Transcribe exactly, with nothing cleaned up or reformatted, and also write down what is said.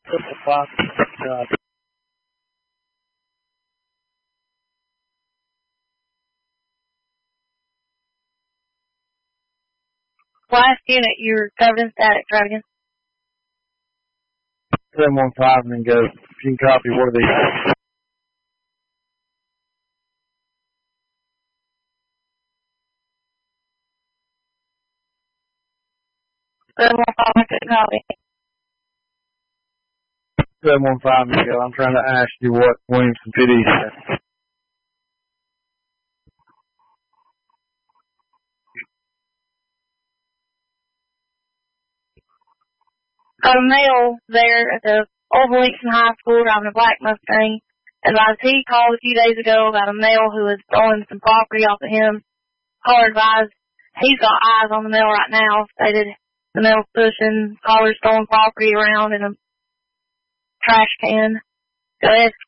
triple five. Uh, Last unit, you're covered in static, try again. seven one five and then go. If you can copy, what are these? seven one five, I couldn't copy. seven one five and go. I'm trying to ask you what Williamson P D said. Got a male there at the Old Williamson High School driving a black Mustang. Advised he called a few days ago about a male who was stolen some property off of him. Caller advised he's got eyes on the male right now. Stated the male's pushing caller's stolen property around in a trash can. Go ahead.